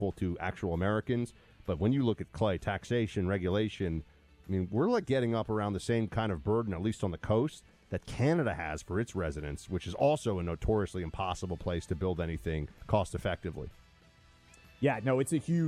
to actual Americans. But when you look at Clay, taxation, regulation, I mean, we're like getting up around the same kind of burden, at least on the coast, that Canada has for its residents, which is also a notoriously impossible place to build anything cost effectively. Yeah, no, it's a huge